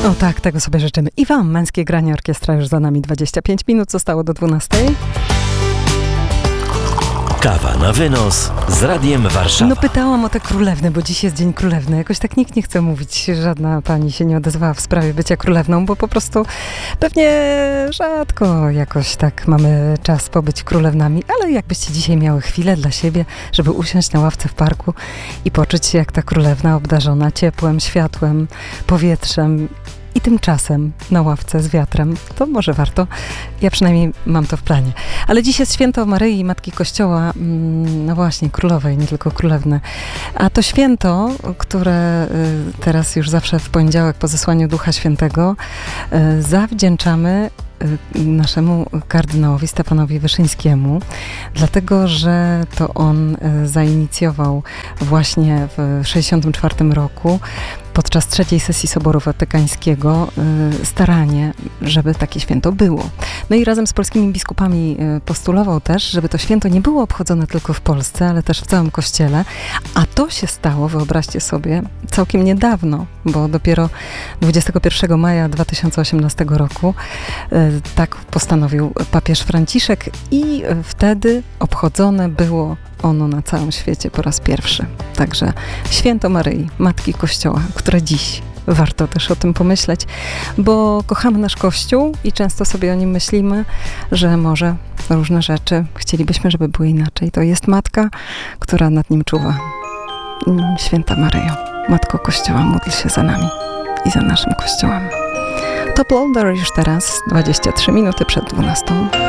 O tak, tego sobie życzymy. I wam, Męskie Granie Orkiestra już za nami. 25 minut zostało do 12. Kawa na wynos z Radiem Warszawa. No pytałam o te królewny, bo dziś jest Dzień Królewny. Jakoś tak nikt nie chce mówić, żadna pani się nie odezwała w sprawie bycia królewną, bo po prostu pewnie rzadko jakoś tak mamy czas pobyć królewnami, ale jakbyście dzisiaj miały chwilę dla siebie, żeby usiąść na ławce w parku i poczuć się jak ta królewna obdarzona ciepłem, światłem, powietrzem i tymczasem na ławce z wiatrem, to może warto. Ja przynajmniej mam to w planie. Ale dziś jest święto Maryi, Matki Kościoła, no właśnie, królowej, nie tylko królewny. A to święto, które teraz już zawsze w poniedziałek po zesłaniu Ducha Świętego zawdzięczamy naszemu kardynałowi Stefanowi Wyszyńskiemu, dlatego, że to on zainicjował właśnie w 1964 roku podczas trzeciej sesji Soboru Watykańskiego staranie, żeby takie święto było. No i razem z polskimi biskupami postulował też, żeby to święto nie było obchodzone tylko w Polsce, ale też w całym Kościele. A to się stało, wyobraźcie sobie, całkiem niedawno, bo dopiero 21 maja 2018 roku tak postanowił papież Franciszek i wtedy obchodzone było ono na całym świecie po raz pierwszy. Także święto Maryi, Matki Kościoła, które dziś warto też o tym pomyśleć, bo kochamy nasz Kościół i często sobie o nim myślimy, że może różne rzeczy chcielibyśmy, żeby były inaczej. To jest Matka, która nad nim czuwa. Święta Maryjo, Matko Kościoła, módl się za nami i za naszym Kościołem. Top Loader już teraz, 23 minuty przed 12.